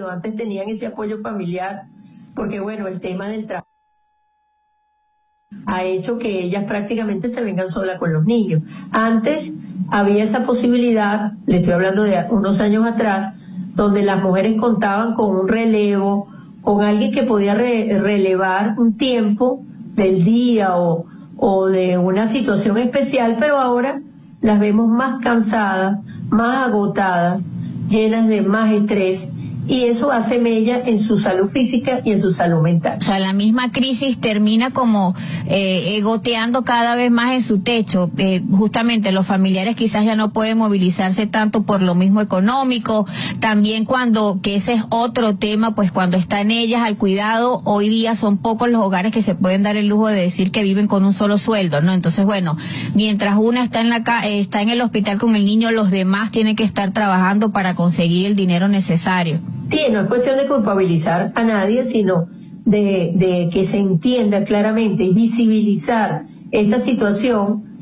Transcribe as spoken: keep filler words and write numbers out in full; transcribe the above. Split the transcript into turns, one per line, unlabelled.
perdido. Antes tenían ese apoyo familiar, porque bueno, el tema del trabajo ha hecho que ellas prácticamente se vengan solas con los niños. Antes había esa posibilidad, le estoy hablando de unos años atrás, donde las mujeres contaban con un relevo, con alguien que podía re- relevar un tiempo del día o, o de una situación especial, pero ahora las vemos más cansadas, más agotadas, llenas de más estrés, y eso hace mella en su salud física y en su salud mental.
O sea, la misma crisis termina como eh, goteando cada vez más en su techo. Eh, justamente los familiares quizás ya no pueden movilizarse tanto por lo mismo económico. También cuando, que ese es otro tema, pues cuando están ellas al cuidado, hoy día son pocos los hogares que se pueden dar el lujo de decir que viven con un solo sueldo, ¿no? Entonces, bueno, mientras una está en la ca- eh, está en el hospital con el niño, los demás tienen que estar trabajando para conseguir el dinero necesario.
Sí, no es cuestión de culpabilizar a nadie, sino de, de que se entienda claramente y visibilizar esta situación